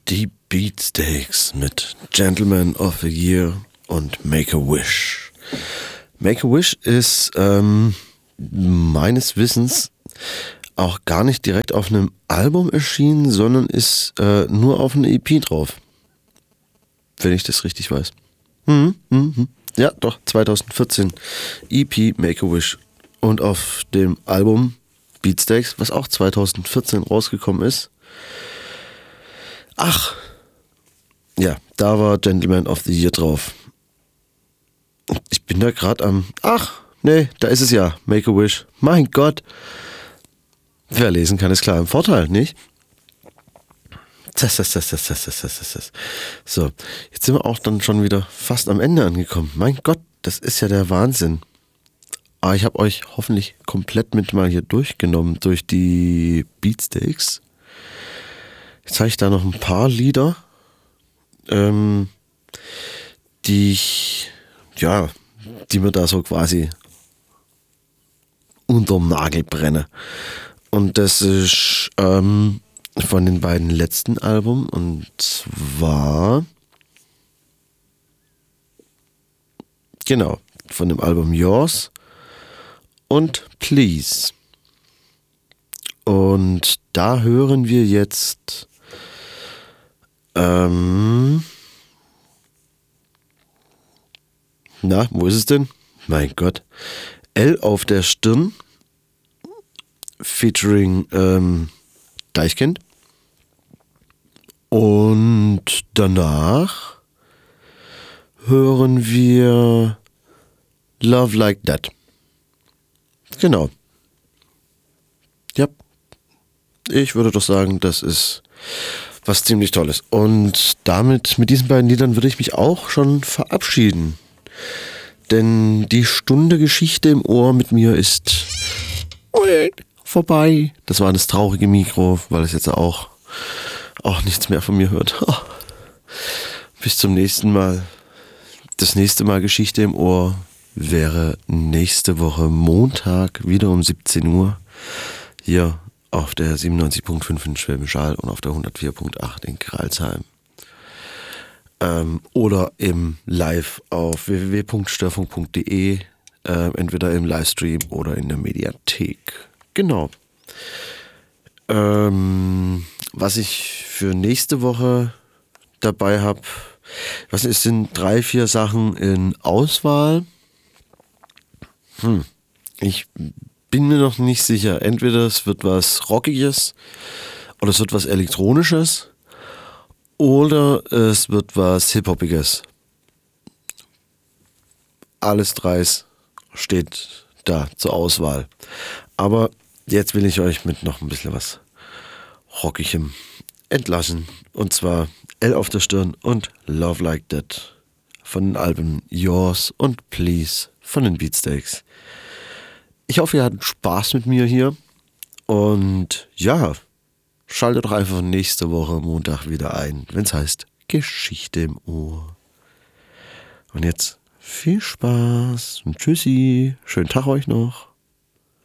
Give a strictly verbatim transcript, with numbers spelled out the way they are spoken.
Die Beatsteaks mit Gentleman of the Year und Make a Wish. Make a Wish ist ähm, meines Wissens auch gar nicht direkt auf einem Album erschienen, sondern ist äh, nur auf einer E P drauf. Wenn ich das richtig weiß. Mhm, mhm. Ja, doch, zwanzig vierzehn E P Make a Wish. Und auf dem Album Beatsteaks, was auch zwanzig vierzehn rausgekommen ist. Ach, ja, da war Gentleman of the Year drauf. Ich bin da gerade am... Ach, nee, da ist es ja, Make a Wish. Mein Gott. Wer lesen kann, ist klar im Vorteil, nicht? Das, das, das, das, das, das, das, das. So, jetzt sind wir auch dann schon wieder fast am Ende angekommen. Mein Gott, das ist ja der Wahnsinn. Aber ich habe euch hoffentlich komplett mit mal hier durchgenommen durch die Beatsteaks. Jetzt habe ich da noch ein paar Lieder, ähm, die ich, ja, die mir da so quasi unterm Nagel brenne. Und das ist ähm, von den beiden letzten Alben, und zwar, genau, von dem Album Yours und Please. Und da hören wir jetzt ähm, na, wo ist es denn? Mein Gott. L auf der Stirn featuring ähm, Deichkind. Und danach hören wir Love Like That. Genau. Ja. Ich würde doch sagen, das ist was ziemlich Tolles. Und damit, mit diesen beiden Liedern, würde ich mich auch schon verabschieden. Denn die Stunde Geschichte im Ohr mit mir ist vorbei. Das war das traurige Mikro, weil es jetzt auch, auch nichts mehr von mir hört. Bis zum nächsten Mal. Das nächste Mal Geschichte im Ohr wäre nächste Woche Montag, wieder um siebzehn Uhr. Hier auf der siebenundneunzig Komma fünf in Schwäbisch Hall und auf der hundertvier Komma acht in Kralsheim. Ähm, oder im Live auf w w w punkt störfunk punkt d e, äh, entweder im Livestream oder in der Mediathek. Genau. Ähm, was ich für nächste Woche dabei habe, was es sind drei, vier Sachen in Auswahl. Hm. Ich bin mir noch nicht sicher. Entweder es wird was Rockiges oder es wird was Elektronisches oder es wird was Hip-Hoppiges. Alles dreis steht da zur Auswahl. Aber jetzt will ich euch mit noch ein bisschen was Rockigem entlassen. Und zwar L auf der Stirn und Love Like That von den Alben Yours und Please von den Beatsteaks. Ich hoffe, ihr hattet Spaß mit mir hier. Und ja, schaltet doch einfach nächste Woche Montag wieder ein, wenn es heißt Geschichte im Ohr. Und jetzt viel Spaß und tschüssi. Schönen Tag euch noch.